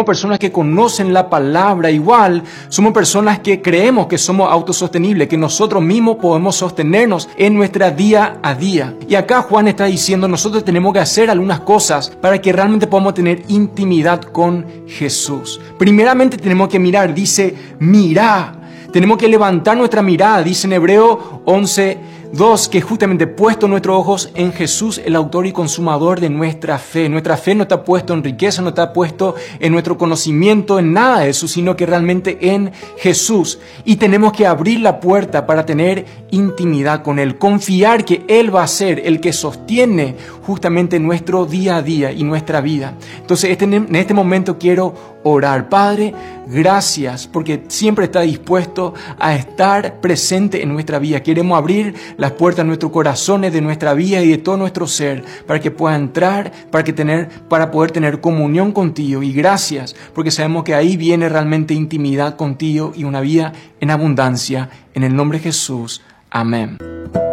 personas que conocen la palabra igual, somos personas que creemos que somos autosostenibles, que nosotros mismos podemos sostenernos en nuestra día a día. Y acá Juan está diciendo, nosotros tenemos que hacer algunas cosas para que realmente podamos tener intimidad con Jesús. Primeramente tenemos que mirar, dice, mirá. Tenemos que levantar nuestra mirada, dice en Hebreo 11:2, que justamente puesto nuestros ojos en Jesús, el autor y consumador de nuestra fe. Nuestra fe no está puesto en riqueza, no está puesto en nuestro conocimiento, en nada de eso, sino que realmente en Jesús. Y tenemos que abrir la puerta para tener intimidad con Él, confiar que Él va a ser el que sostiene justamente nuestro día a día y nuestra vida. Entonces en este momento quiero orar. Padre, gracias porque siempre está dispuesto a estar presente en nuestra vida. Queremos abrir las puertas de nuestros corazones, de nuestra vida y de todo nuestro ser para que pueda entrar, para poder tener comunión contigo. Y gracias porque sabemos que ahí viene realmente intimidad contigo y una vida en abundancia. En el nombre de Jesús. Amén.